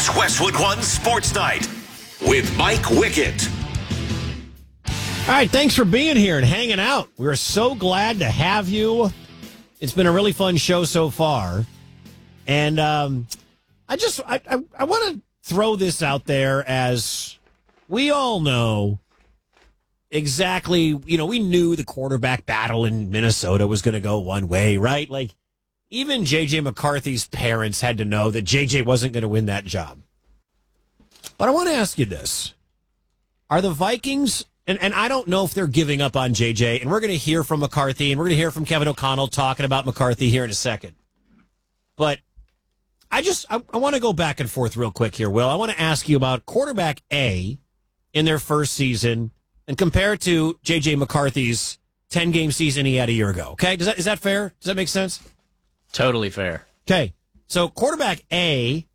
It's Westwood One Sports Night with Mike Wickett. All right, thanks for being here and hanging out. We're so glad to have you. It's been a really fun show so far. And I want to throw this out there as we all know exactly, we knew the quarterback battle in Minnesota was going to go one way, right? Like, even J.J. McCarthy's parents had to know that J.J. wasn't going to win that job. But I want to ask you this. Are the Vikings, and I don't know if they're giving up on J.J., and we're going to hear from McCarthy, and we're going to hear from Kevin O'Connell talking about McCarthy here in a second. But I want to go back and forth real quick here, Will. I want to ask you about quarterback A in their first season and compare it to J.J. McCarthy's 10-game season he had a year ago. Okay, is that fair? Does that make sense? Totally fair. Okay, so quarterback A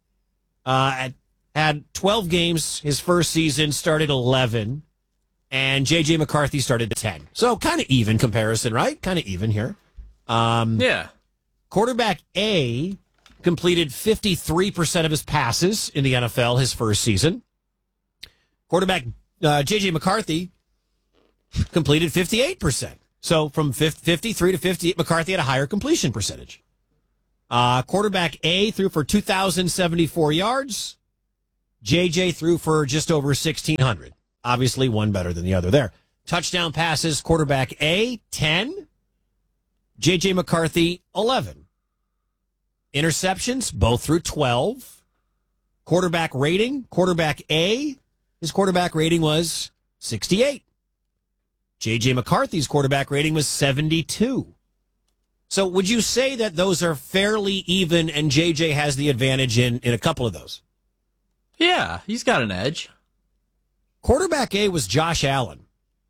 had 12 games his first season, started 11, and J.J. McCarthy started 10. So kind of even comparison, right? Kind of even here. Yeah. Quarterback A completed 53% of his passes in the NFL his first season. Quarterback J.J. McCarthy completed 58%. So from 53 to 58, McCarthy had a higher completion percentage. Quarterback A threw for 2,074 yards. J.J. threw for just over 1,600. Obviously, one better than the other there. Touchdown passes, quarterback A, 10. J.J. McCarthy, 11. Interceptions, both threw 12. Quarterback rating, quarterback A, his quarterback rating was 68. J.J. McCarthy's quarterback rating was 72. So would you say that those are fairly even and J.J. has the advantage in a couple of those? Yeah, he's got an edge. Quarterback A was Josh Allen.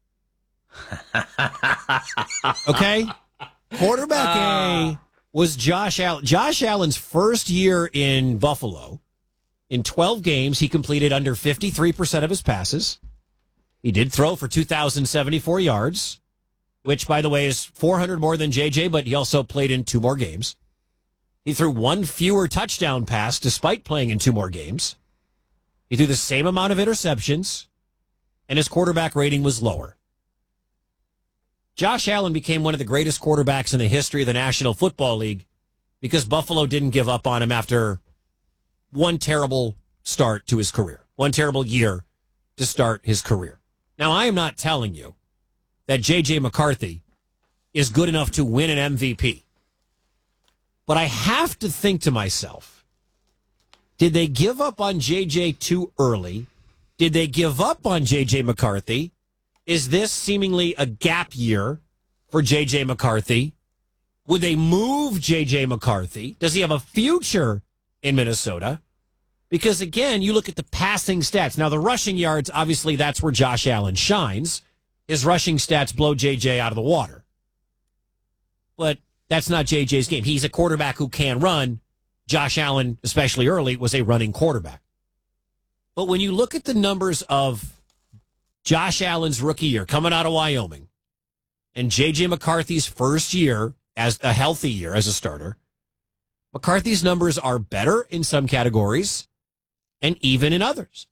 Okay? Quarterback A was Josh Allen. Josh Allen's first year in Buffalo, in 12 games, he completed under 53% of his passes. He did throw for 2,074 yards, which, by the way, is 400 more than J.J., but he also played in 2 more games. He threw 1 fewer touchdown pass despite playing in 2 more games. He threw the same amount of interceptions, and his quarterback rating was lower. Josh Allen became one of the greatest quarterbacks in the history of the National Football League because Buffalo didn't give up on him after one terrible start to his career, one terrible year to start his career. Now, I am not telling you that J.J. McCarthy is good enough to win an MVP. But I have to think to myself, did they give up on J.J. too early? Did they give up on J.J. McCarthy? Is this seemingly a gap year for J.J. McCarthy? Would they move J.J. McCarthy? Does he have a future in Minnesota? Because, again, you look at the passing stats. Now, the rushing yards, obviously, that's where Josh Allen shines. His rushing stats blow J.J. out of the water. But that's not J.J.'s game. He's a quarterback who can run. Josh Allen, especially early, was a running quarterback. But when you look at the numbers of Josh Allen's rookie year coming out of Wyoming and J.J. McCarthy's first year as a healthy year as a starter, McCarthy's numbers are better in some categories and even in others.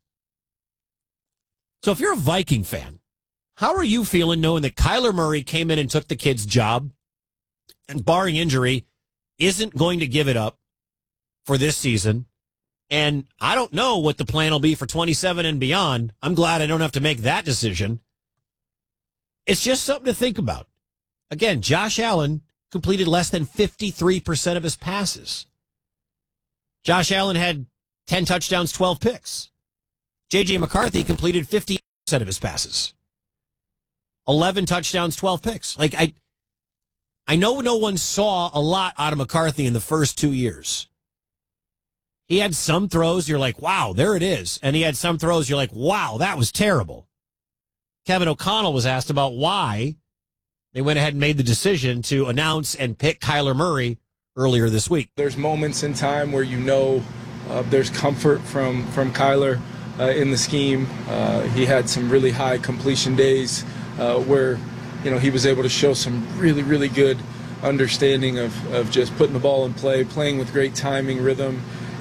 So if you're a Viking fan, how are you feeling knowing that Kyler Murray came in and took the kid's job and, barring injury, isn't going to give it up for this season? And I don't know what the plan will be for 27 and beyond. I'm glad I don't have to make that decision. It's just something to think about. Again, Josh Allen completed less than 53% of his passes. Josh Allen had 10 touchdowns, 12 picks. J.J. McCarthy completed 50% of his passes. 11 touchdowns, 12 picks. Like, I know no one saw a lot out of McCarthy in the first 2 years. He had some throws, you're like, wow, there it is. And he had some throws, you're like, wow, that was terrible. Kevin O'Connell was asked about why they went ahead and made the decision to announce and pick Kyler Murray earlier this week. There's moments in time where there's comfort from Kyler in the scheme. He had some really high completion days where he was able to show some really, really good understanding of just putting the ball in play, playing with great timing, rhythm,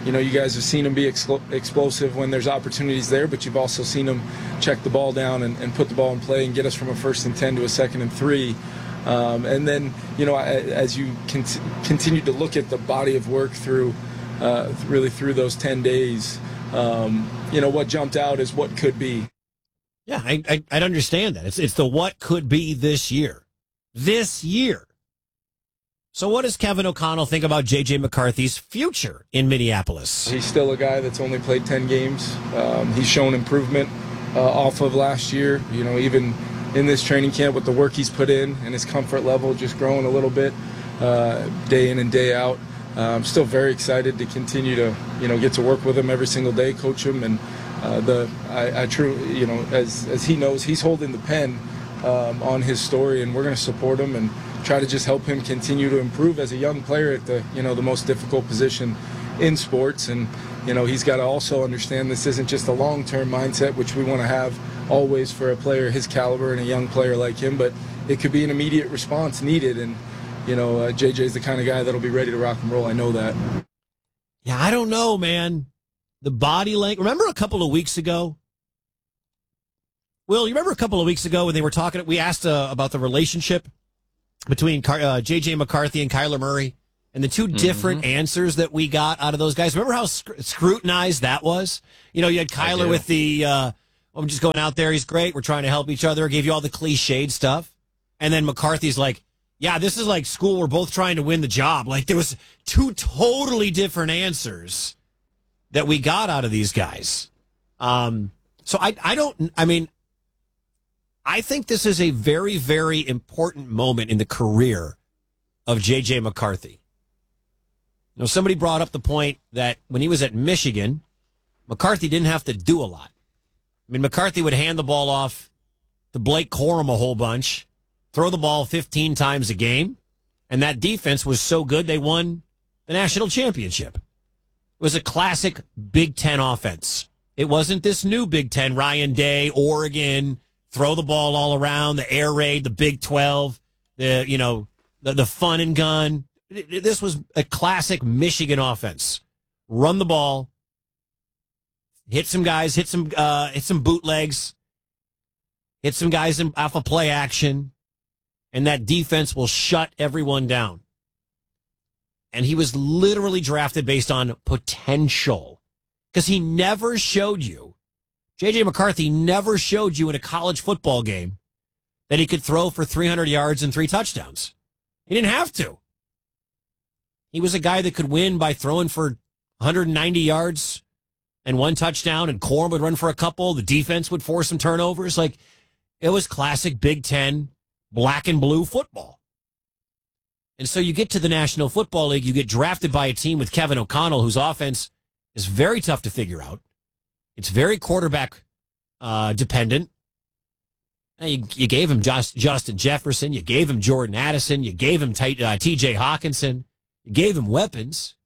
you guys have seen him be explosive when there's opportunities there, but you've also seen him check the ball down and put the ball in play and get us from a 1st and 10 to a 2nd and 3. And then, as you continue to look at the body of work through those 10 days, what jumped out is what could be. Yeah, I'd understand that. It's the what could be this year. This year. So what does Kevin O'Connell think about J.J. McCarthy's future in Minneapolis? He's still a guy that's only played 10 games. He's shown improvement off of last year, even in this training camp with the work he's put in and his comfort level just growing a little bit day in and day out. I'm still very excited to continue to, get to work with him every single day, coach him. And I truly, as he knows, he's holding the pen on his story, and we're going to support him and try to just help him continue to improve as a young player at the most difficult position in sports. And he's got to also understand this isn't just a long-term mindset, which we want to have always for a player his caliber and a young player like him, but it could be an immediate response needed. And JJ's the kind of guy that'll be ready to rock and roll. I know that. Yeah, I don't know, man. The body language. Remember a couple of weeks ago? Will, you remember a couple of weeks ago when they were talking, we asked about the relationship between J.J. McCarthy and Kyler Murray, and the two different answers that we got out of those guys. Remember how scrutinized that was? You had Kyler with the, I'm just going out there, he's great, we're trying to help each other, gave you all the cliched stuff. And then McCarthy's like, yeah, this is like school, we're both trying to win the job. Like, there was two totally different answers that we got out of these guys. So I think this is a very, very important moment in the career of J.J. McCarthy. Somebody brought up the point that when he was at Michigan, McCarthy didn't have to do a lot. McCarthy would hand the ball off to Blake Corum a whole bunch, throw the ball 15 times a game, and that defense was so good they won the national championship. It was a classic Big Ten offense. It wasn't this new Big Ten, Ryan Day, Oregon, throw the ball all around, the air raid, the Big 12, the fun and gun. This was a classic Michigan offense. Run the ball, hit some guys, hit some bootlegs, hit some guys off of play action, and that defense will shut everyone down. And he was literally drafted based on potential because he never showed you. J.J. McCarthy never showed you in a college football game that he could throw for 300 yards and 3 touchdowns. He didn't have to. He was a guy that could win by throwing for 190 yards and 1 touchdown, and Corum would run for a couple. The defense would force some turnovers. Like, it was classic Big Ten black and blue football. And so you get to the National Football League, you get drafted by a team with Kevin O'Connell, whose offense is very tough to figure out. It's very quarterback dependent. You gave him Justin Jefferson. You gave him Jordan Addison. You gave him T.J. Hawkinson. You gave him weapons.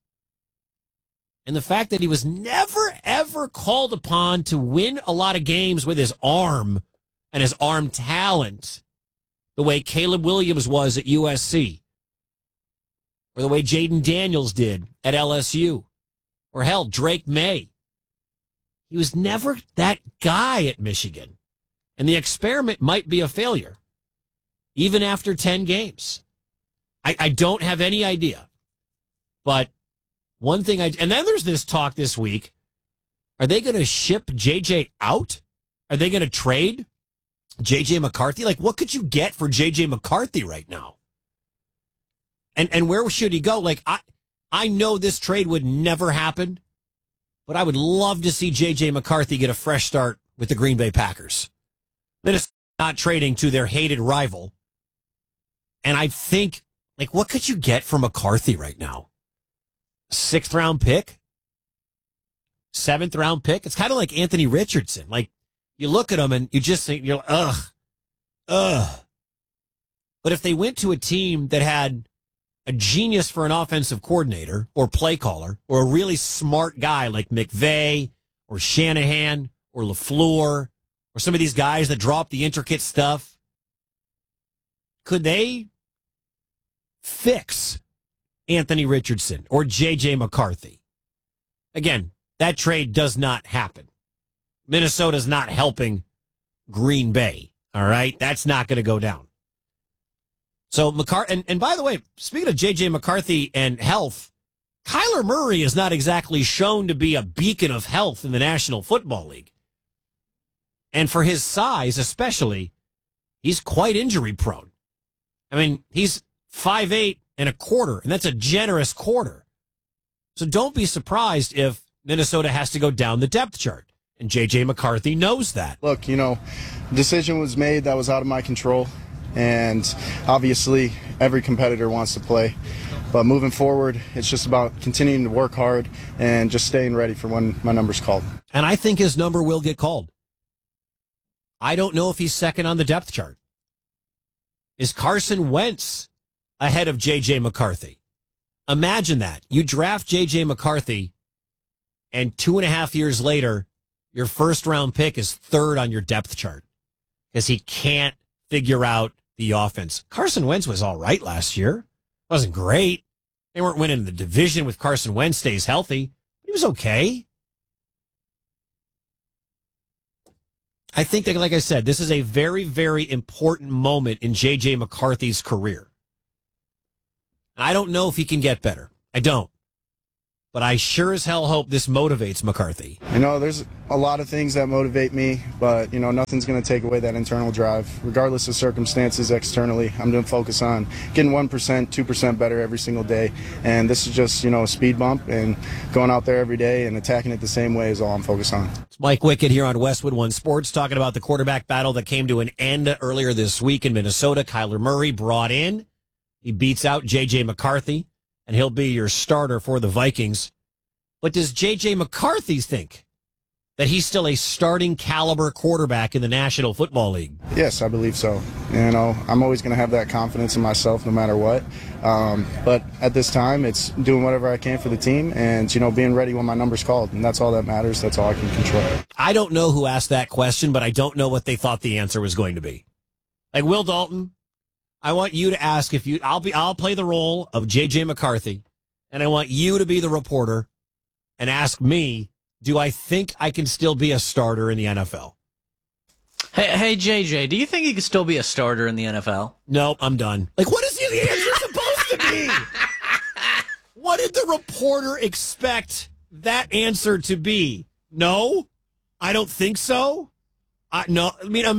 And the fact that he was never, ever called upon to win a lot of games with his arm and his arm talent, the way Caleb Williams was at USC, or the way Jaden Daniels did at LSU, or hell, Drake May. He was never that guy at Michigan. And the experiment might be a failure, even after 10 games. I don't have any idea. But one thing and then there's this talk this week. Are they going to ship JJ out? Are they going to trade JJ McCarthy? Like, what could you get for JJ McCarthy right now? And where should he go? Like, I know this trade would never happen, but I would love to see JJ McCarthy get a fresh start with the Green Bay Packers. They're just not trading to their hated rival. And I think, like, what could you get for McCarthy right now? 6th round pick? 7th round pick? It's kind of like Anthony Richardson. Like, you look at him and you just think, you're like, ugh. But if they went to a team that had a genius for an offensive coordinator or play caller or a really smart guy like McVay or Shanahan or LaFleur or some of these guys that drop the intricate stuff, could they fix Anthony Richardson or J.J. McCarthy? Again, that trade does not happen. Minnesota's not helping Green Bay. All right? That's not going to go down. So, and by the way, speaking of J.J. McCarthy and health, Kyler Murray is not exactly shown to be a beacon of health in the National Football League. And for his size, especially, he's quite injury prone. I mean, he's 5'8" and a quarter, and that's a generous quarter. So don't be surprised if Minnesota has to go down the depth chart. And J.J. McCarthy knows that. Look, decision was made that was out of my control. And obviously, every competitor wants to play. But moving forward, it's just about continuing to work hard and just staying ready for when my number's called. And I think his number will get called. I don't know if he's second on the depth chart. Is Carson Wentz ahead of J.J. McCarthy? Imagine that. You draft J.J. McCarthy, and 2.5 years later, your first-round pick is third on your depth chart because he can't figure out the offense. Carson Wentz was all right last year. Wasn't great. They weren't winning the division with Carson Wentz stays healthy. He was okay. I think that, like I said, this is a very, very important moment in J.J. McCarthy's career. I don't know if he can get better. I don't. But I sure as hell hope this motivates McCarthy. There's a lot of things that motivate me, but, nothing's going to take away that internal drive. Regardless of circumstances externally, I'm going to focus on getting 1%, 2% better every single day. And this is just, a speed bump, and going out there every day and attacking it the same way is all I'm focused on. It's Mike Wickett here on Westwood One Sports talking about the quarterback battle that came to an end earlier this week in Minnesota. Kyler Murray brought in. He beats out J.J. McCarthy, and he'll be your starter for the Vikings. But does J.J. McCarthy think that he's still a starting caliber quarterback in the National Football League? Yes, I believe so. I'm always going to have that confidence in myself no matter what. But at this time, it's doing whatever I can for the team and, being ready when my number's called. And that's all that matters. That's all I can control. I don't know who asked that question, but I don't know what they thought the answer was going to be. Like Will Dalton, I want you to ask I'll play the role of J.J. McCarthy, and I want you to be the reporter and ask me, do I think I can still be a starter in the NFL? Hey, JJ, do you think he could still be a starter in the NFL? No, I'm done. Like, what is the answer supposed to be? What did the reporter expect that answer to be? No, I don't think so. No,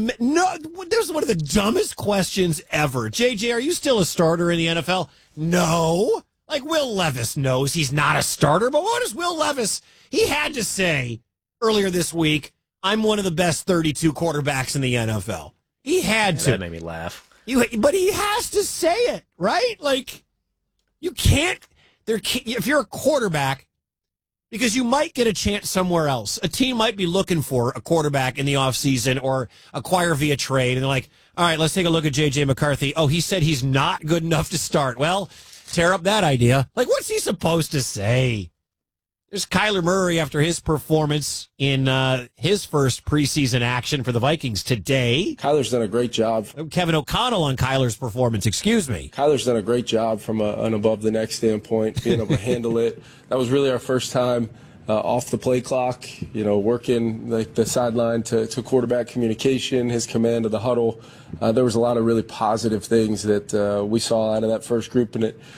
there's one of the dumbest questions ever. JJ, are you still a starter in the NFL? No. Like, Will Levis knows he's not a starter, but what is Will Levis? He had to say earlier this week, I'm one of the best 32 quarterbacks in the NFL. He had to. That made me laugh. But he has to say it, right? Like, you can't, if you're a quarterback, because you might get a chance somewhere else. A team might be looking for a quarterback in the offseason or acquire via trade, and they're like, all right, let's take a look at J.J. McCarthy. Oh, he said he's not good enough to start. Well, tear up that idea. Like, what's he supposed to say? There's Kyler Murray after his performance in his first preseason action for the Vikings today. Kyler's done a great job. Kevin O'Connell on Kyler's performance, excuse me. Kyler's done a great job from an above-the-neck standpoint, being able to handle it. That was really our first time off the play clock, working like the sideline to quarterback communication, his command of the huddle. There was a lot of really positive things that we saw out of that first group, and it,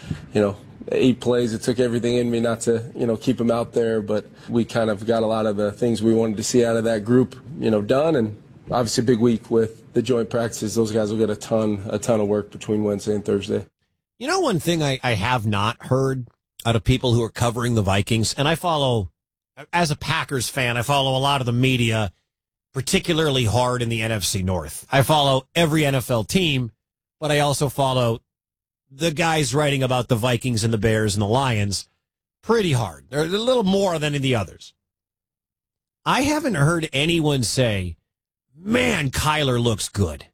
8 plays, it took everything in me not to, keep him out there, but we kind of got a lot of the things we wanted to see out of that group, done, and obviously a big week with the joint practices. Those guys will get a ton of work between Wednesday and Thursday. One thing I have not heard out of people who are covering the Vikings, and I follow, as a Packers fan, I follow a lot of the media, particularly hard in the NFC North. I follow every NFL team, but I also follow the guys writing about the Vikings and the Bears and the Lions pretty hard. They're a little more than the others. I haven't heard anyone say, man, Kyler looks good.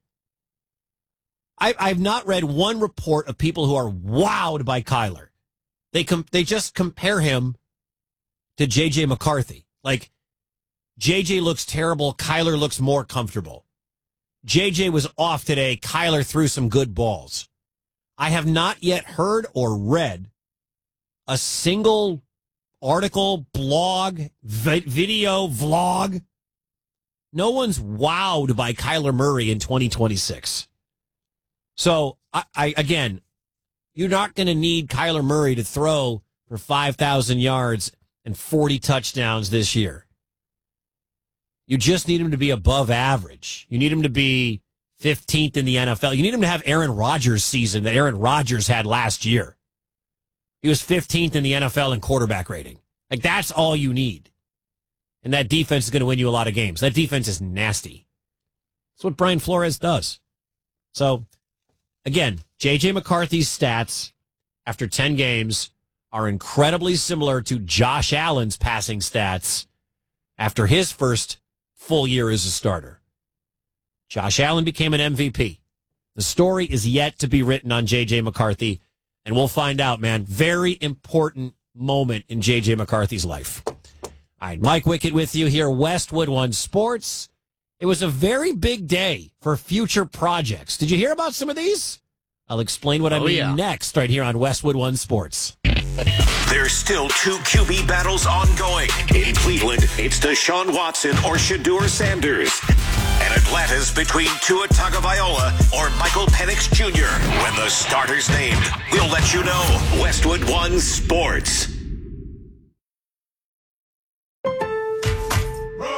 I've not read one report of people who are wowed by Kyler. They just compare him to J.J. McCarthy. Like, J.J. looks terrible. Kyler looks more comfortable. J.J. was off today. Kyler threw some good balls. I have not yet heard or read a single article, blog, video, vlog. No one's wowed by Kyler Murray in 2026. So, again, you're not going to need Kyler Murray to throw for 5,000 yards and 40 touchdowns this year. You just need him to be above average. You need him to be 15th in the NFL. You need him to have Aaron Rodgers' season that Aaron Rodgers had last year. He was 15th in the NFL in quarterback rating. Like, that's all you need. And that defense is going to win you a lot of games. That defense is nasty. That's what Brian Flores does. So, again, J.J. McCarthy's stats after 10 games are incredibly similar to Josh Allen's passing stats after his first full year as a starter. Josh Allen became an MVP. The story is yet to be written on J.J. McCarthy, and we'll find out, man. Very important moment in J.J. McCarthy's life. All right, Mike Wickett with you here, Westwood One Sports. It was a very big day for future projects. Did you hear about some of these? I'll explain what I mean next, right here on Westwood One Sports. There's still 2 QB battles ongoing. In Cleveland, it's Deshaun Watson or Shedeur Sanders. And Atlanta's between Tua Tagovailoa or Michael Penix Jr. When the starter's named, we'll let you know. Westwood One Sports.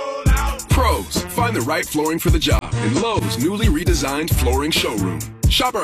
Pros, find the right flooring for the job in Lowe's newly redesigned flooring showroom. Shop our